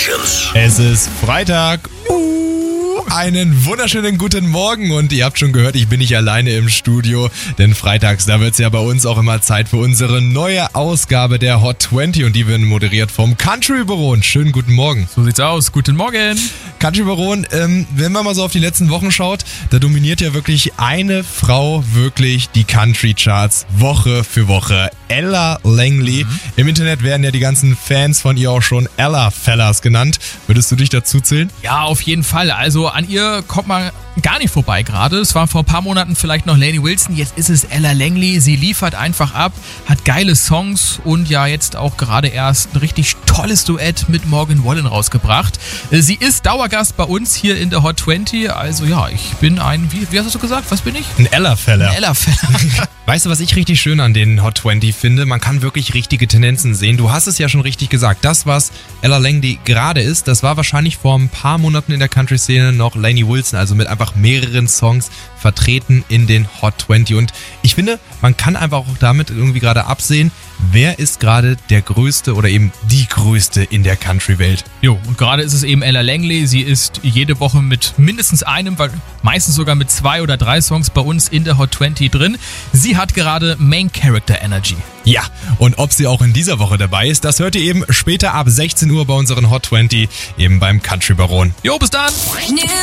Congratulations. Es ist Freitag. Einen wunderschönen guten Morgen und ihr habt schon gehört, ich bin nicht alleine im Studio, denn freitags, da wird es ja bei uns auch immer Zeit für unsere neue Ausgabe der Hot 20 und die wird moderiert vom Country Baron. Schönen guten Morgen. So sieht's aus. Guten Morgen. Country Baron, wenn man mal so auf die letzten Wochen schaut, da dominiert ja wirklich eine Frau wirklich die Country Charts Woche für Woche. Ella Langley. Im Internet werden ja die ganzen Fans von ihr auch schon Ella Fellas genannt. Würdest du dich dazu zählen? Ja, auf jeden Fall. Also an ihr kommt man gar nicht vorbei gerade. Es war vor ein paar Monaten vielleicht noch Lainey Wilson, jetzt ist es Ella Langley. Sie liefert einfach ab, hat geile Songs und ja jetzt auch gerade erst ein richtig tolles Duett mit Morgan Wallen rausgebracht. Sie ist Dauergast bei uns hier in der Hot 20. Also ja, ich bin ein, wie hast du gesagt? Was bin ich? Ein Ella-Feller. Ein Ella-Feller. Weißt du, was ich richtig schön an den Hot 20 finde? Man kann wirklich richtige Tendenzen sehen. Du hast es ja schon richtig gesagt. Das, was Ella Langley gerade ist, das war wahrscheinlich vor ein paar Monaten in der Country-Szene noch Lainey Wilson, also mit einfach mehreren Songs vertreten in den Hot 20. Und ich finde, man kann einfach auch damit irgendwie gerade absehen, wer ist gerade der Größte oder eben die Größte in der Country-Welt. Jo, und gerade ist es eben Ella Langley. Sie ist jede Woche mit mindestens einem, meistens sogar mit 2 oder 3 Songs bei uns in der Hot 20 drin. Sie hat gerade Main Character Energy. Ja, und ob sie auch in dieser Woche dabei ist, das hört ihr eben später ab 16 Uhr bei unseren Hot 20, eben beim Country Baron. Jo, bis dann!